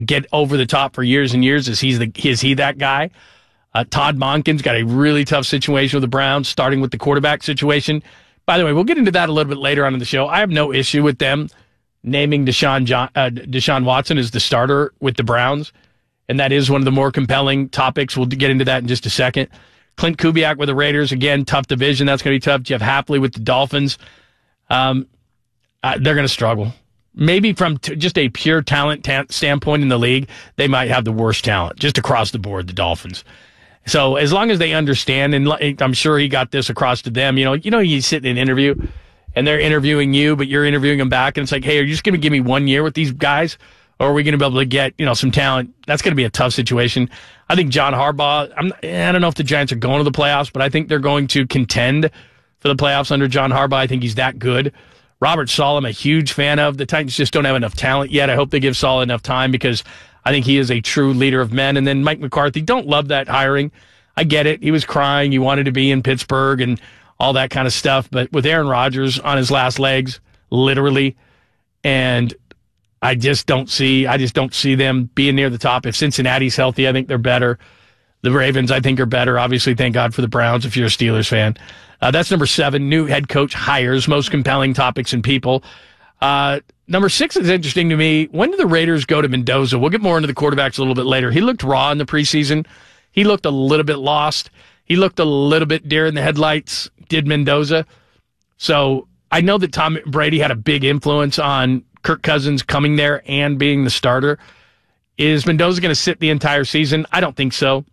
get over the top for years and years? Is he that guy? Todd Monken's got a really tough situation with the Browns, starting with the quarterback situation. By the way, we'll get into that a little bit later on in the show. I have no issue with them naming Deshaun Watson as the starter with the Browns, and that is one of the more compelling topics. We'll get into that in just a second. Clint Kubiak with the Raiders, again, tough division. That's going to be tough. Jeff Hapley with the Dolphins. They're going to struggle. Maybe from just a pure talent standpoint in the league, they might have the worst talent, just across the board, the Dolphins. So as long as they understand, and I'm sure he got this across to them, you sit in an interview, and they're interviewing you, but you're interviewing them back, and it's like, hey, are you just going to give me 1 year with these guys, or are we going to be able to get some talent? That's going to be a tough situation. I think John Harbaugh, I don't know if the Giants are going to the playoffs, but I think they're going to contend for the playoffs under John Harbaugh. I think he's that good. Robert Saleh, I'm a huge fan of. The Titans just don't have enough talent yet. I hope they give Saleh enough time because I think he is a true leader of men. And then Mike McCarthy, don't love that hiring. I get it. He was crying. He wanted to be in Pittsburgh and all that kind of stuff. But with Aaron Rodgers on his last legs, literally, and I just don't see them being near the top. If Cincinnati's healthy, I think they're better. The Ravens, I think, are better. Obviously, thank God for the Browns if you're a Steelers fan. That's number 7, new head coach hires, most compelling topics and people. Number 6 is interesting to me. When do the Raiders go to Mendoza? We'll get more into the quarterbacks a little bit later. He looked raw in the preseason. He looked a little bit lost. He looked a little bit deer in the headlights, did Mendoza. So I know that Tom Brady had a big influence on Kirk Cousins coming there and being the starter. Is Mendoza going to sit the entire season? I don't think so.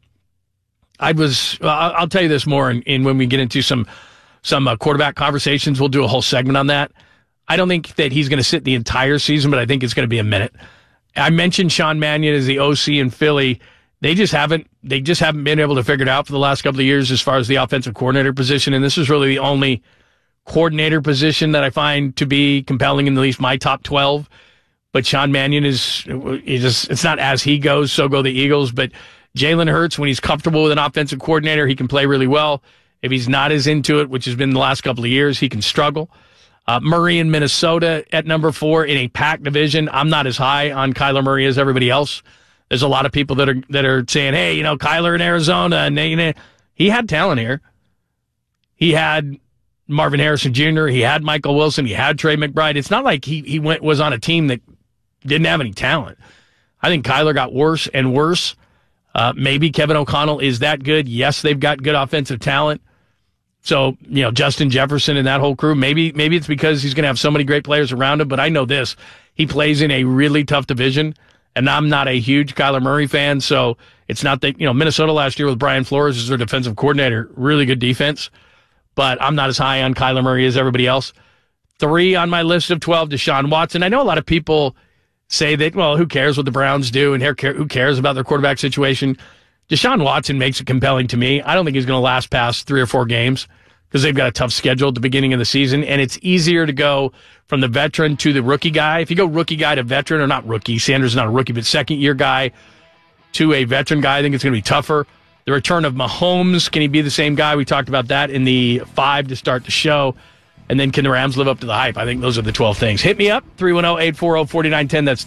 I'll tell you this more in when we get into some quarterback conversations. We'll do a whole segment on that. I don't think that he's going to sit the entire season, but I think it's going to be a minute. I mentioned Sean Mannion as the OC in Philly. They just haven't been able to figure it out for the last couple of years as far as the offensive coordinator position. And this is really the only coordinator position that I find to be compelling in at least my top 12. But Sean Mannion it's not as he goes, so go the Eagles. But Jalen Hurts, when he's comfortable with an offensive coordinator, he can play really well. If he's not as into it, which has been the last couple of years, he can struggle. Murray in Minnesota at number 4 in a packed division. I'm not as high on Kyler Murray as everybody else. There's a lot of people that are saying, hey, Kyler in Arizona, and he had talent here. He had Marvin Harrison Jr., he had Michael Wilson, he had Trey McBride. It's not like he was on a team that didn't have any talent. I think Kyler got worse and worse. Maybe Kevin O'Connell is that good. Yes, they've got good offensive talent. So, Justin Jefferson and that whole crew, maybe it's because he's going to have so many great players around him. But I know this, he plays in a really tough division, and I'm not a huge Kyler Murray fan. So it's not that, Minnesota last year with Brian Flores as their defensive coordinator, really good defense. But I'm not as high on Kyler Murray as everybody else. 3 on my list of 12, Deshaun Watson. I know a lot of people say that, well, who cares what the Browns do and who cares about their quarterback situation. Deshaun Watson makes it compelling to me. I don't think he's going to last past 3 or 4 games because they've got a tough schedule at the beginning of the season, and it's easier to go from the veteran to the rookie guy. If you go rookie guy to veteran, or not rookie, Sanders is not a rookie, but second-year guy to a veteran guy, I think it's going to be tougher. The return of Mahomes, can he be the same guy? We talked about that in the 5 to start the show. And then can the Rams live up to the hype? I think those are the 12 things. Hit me up, 310-840-4910. That's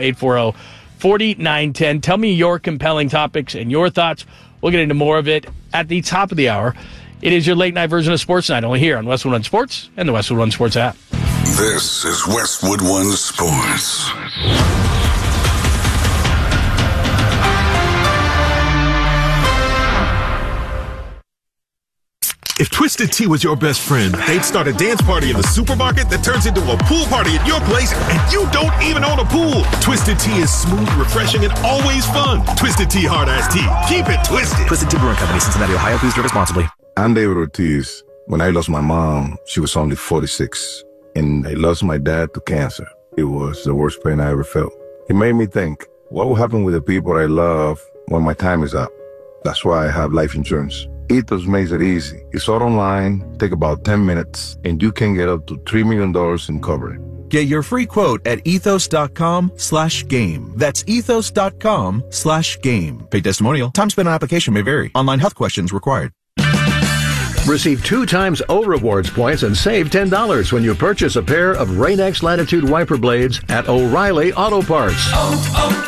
310-840-4910. Tell me your compelling topics and your thoughts. We'll get into more of it at the top of the hour. It is your late-night version of Sports Night, only here on Westwood One Sports and the Westwood One Sports app. This is Westwood One Sports. If Twisted Tea was your best friend, they'd start a dance party in the supermarket that turns into a pool party at your place, and you don't even own a pool. Twisted Tea is smooth, refreshing, and always fun. Twisted Tea Hard Iced Tea. Keep it twisted. Twisted Tea Brewing Company, Cincinnati, Ohio. Please drink responsibly. I'm David Ortiz. When I lost my mom, she was only 46, and I lost my dad to cancer. It was the worst pain I ever felt. It made me think, what will happen with the people I love when my time is up? That's why I have life insurance. Ethos makes it easy. It's all online, take about 10 minutes, and you can get up to $3 million in coverage. Get your free quote at ethos.com/game. That's ethos.com/game. Paid testimonial. Time spent on application may vary. Online health questions required. Receive 2 times O Rewards points and save $10 when you purchase a pair of Rain-X Latitude wiper blades at O'Reilly Auto Parts.